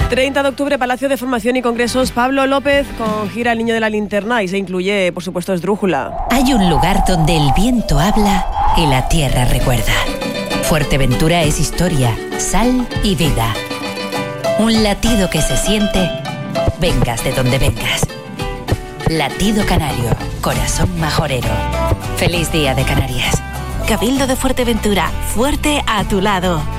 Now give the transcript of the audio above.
30 de octubre, Palacio de Formación y Congresos Pablo López con gira El Niño de la Linterna y se incluye, por supuesto, Esdrújula. Hay un lugar donde el viento habla y la tierra recuerda. Fuerteventura es historia, sal y vida. Un latido que se siente, vengas de donde vengas. Latido Canario, corazón majorero. Feliz Día de Canarias. Cabildo de Fuerteventura, fuerte a tu lado.